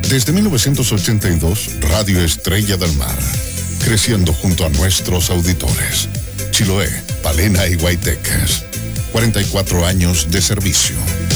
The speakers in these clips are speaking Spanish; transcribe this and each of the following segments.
Desde 1982, Radio Estrella del Mar, creciendo junto a nuestros auditores. Chiloé, Palena y Guaytecas. 44 años de servicio.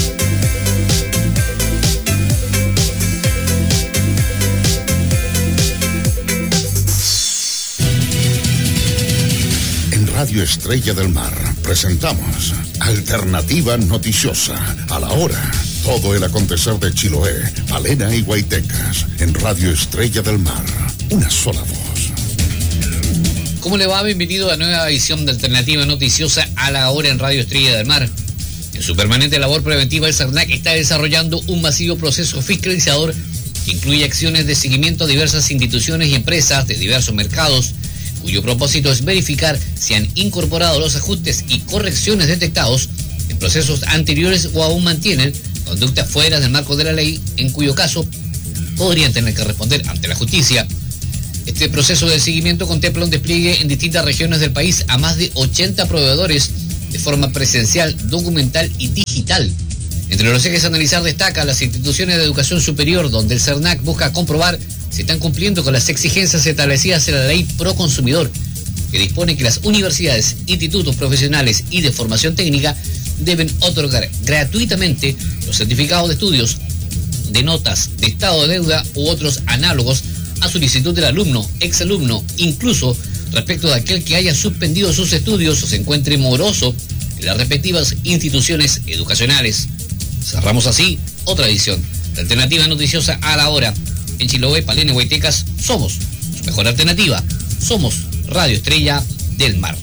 En Radio Estrella del Mar presentamos Alternativa Noticiosa. A la hora, todo el acontecer de Chiloé, Palena y Guaytecas. En Radio Estrella del Mar, una sola voz. ¿Cómo le va? Bienvenido a nueva edición de Alternativa Noticiosa a la hora en Radio Estrella del Mar. En su permanente labor preventiva, el CERNAC está desarrollando un masivo proceso fiscalizador que incluye acciones de seguimiento a diversas instituciones y empresas de diversos mercados, cuyo propósito es verificar si han incorporado los ajustes y correcciones detectados en procesos anteriores o aún mantienen conductas fuera del marco de la ley, en cuyo caso podrían tener que responder ante la justicia. Este proceso de seguimiento contempla un despliegue en distintas regiones del país a más de 80 proveedores de forma presencial, documental y digital. Entre los ejes a analizar destaca las instituciones de educación superior, donde el CERNAC busca comprobar si están cumpliendo con las exigencias establecidas en la ley pro consumidor, que dispone que las universidades, institutos profesionales y de formación técnica deben otorgar gratuitamente los certificados de estudios, de notas, de estado de deuda u otros análogos a solicitud del alumno, exalumno, incluso respecto de aquel que haya suspendido sus estudios o se encuentre moroso en las respectivas instituciones educacionales. Cerramos así otra edición de Alternativa Noticiosa a la hora. En Chiloé, Palena y Guaytecas somos su mejor alternativa. Somos Radio Estrella del Mar.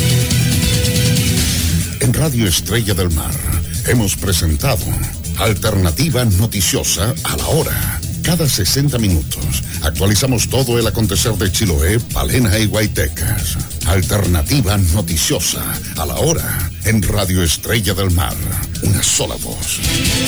En Radio Estrella del Mar hemos presentado Alternativa Noticiosa a la hora. Cada 60 minutos actualizamos todo el acontecer de Chiloé, Palena y Guaytecas. Alternativa Noticiosa a la hora en Radio Estrella del Mar. Una sola voz.